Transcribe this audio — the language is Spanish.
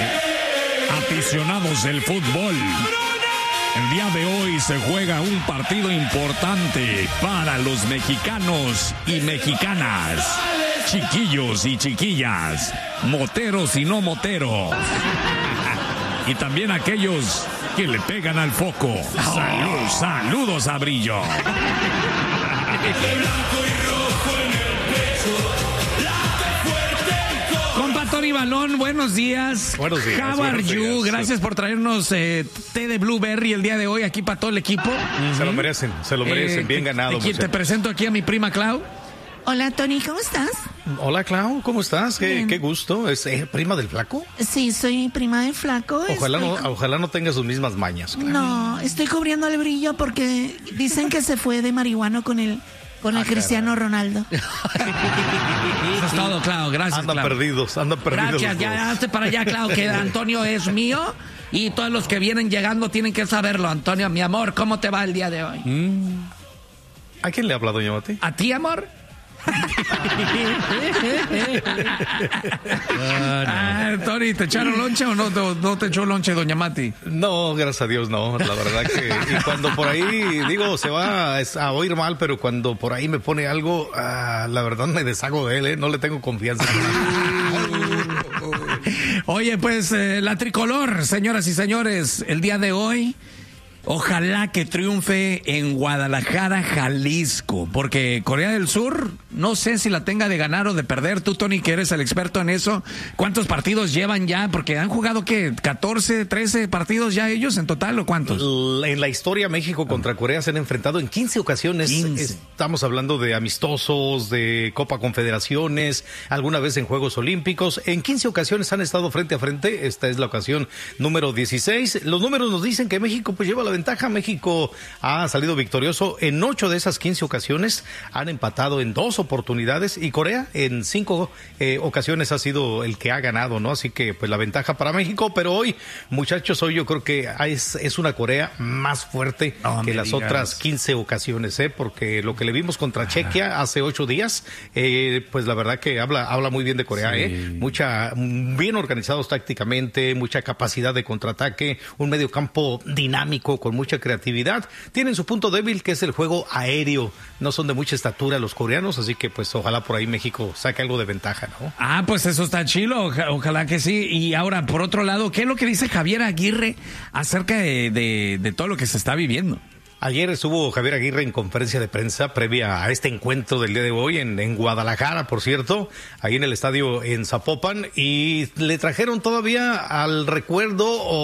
Aficionados del fútbol, el día de hoy se juega un partido importante para los mexicanos y mexicanas, chiquillos y chiquillas, moteros y no moteros, y también aquellos que le pegan al foco. Saludos a Brillo. Compa Tony Balón, buenos días. Buenos días. How are you? Gracias por traernos té de Blueberry el día de hoy aquí para todo el equipo. Se lo merecen, bien ganado. Te presento aquí a mi prima Clau. Hola, Tony, ¿cómo estás? Hola, Clau, ¿cómo estás? Qué gusto. ¿Es prima del Flaco? Sí, soy prima del Flaco. Ojalá no tenga sus mismas mañas, Clau. No, estoy cubriendo al Brillo porque dicen que se fue de marihuano con el Cristiano Ronaldo. Eso es todo, Clau. Gracias, Andan Clau. perdidos. Gracias, ya hazte para allá, Clau, que Antonio es mío y todos los que vienen llegando tienen que saberlo. Antonio, mi amor, ¿cómo te va el día de hoy? ¿A quién le habla, doña Mati? ¿A ti, amor? Tony, ¿te echaron lonche o no te echó lonche doña Mati? No, gracias a Dios no, la verdad que y cuando por ahí, digo, se va a oír mal, pero cuando por ahí me pone algo, la verdad me deshago de él, no le tengo confianza. Oye, pues la tricolor, señoras y señores, el día de hoy ojalá que triunfe en Guadalajara, Jalisco, porque Corea del Sur, no sé si la tenga de ganar o de perder. Tú, Tony, que eres el experto en eso, ¿cuántos partidos llevan ya? Porque han jugado, ¿qué? ¿14, 13 partidos ya ellos en total o cuántos? En la historia, México contra Corea se han enfrentado en 15 ocasiones. 15. Estamos hablando de amistosos, de Copa Confederaciones, alguna vez en Juegos Olímpicos. En 15 ocasiones han estado frente a frente. Esta es la ocasión número 16. Los números nos dicen que México pues lleva la ventaja. México ha salido victorioso en 8 de esas 15 ocasiones, han empatado en 2 oportunidades y Corea en 5 ocasiones ha sido el que ha ganado, ¿no? Así que pues la ventaja para México, pero hoy, muchachos, hoy yo creo que es una Corea más fuerte que las otras 15 ocasiones, porque lo que le vimos contra Chequia hace 8 días, pues la verdad que habla muy bien de Corea, sí. Bien organizados tácticamente, mucha capacidad de contraataque, un mediocampo dinámico con mucha creatividad. Tienen su punto débil, que es el juego aéreo. No son de mucha estatura los coreanos, así que pues ojalá por ahí México saque algo de ventaja, ¿no? Pues eso está chilo, ojalá que sí. Y ahora, por otro lado, ¿qué es lo que dice Javier Aguirre acerca de todo lo que se está viviendo? Ayer estuvo Javier Aguirre en conferencia de prensa previa a este encuentro del día de hoy en Guadalajara, por cierto, ahí en el estadio en Zapopan, y le trajeron todavía al recuerdo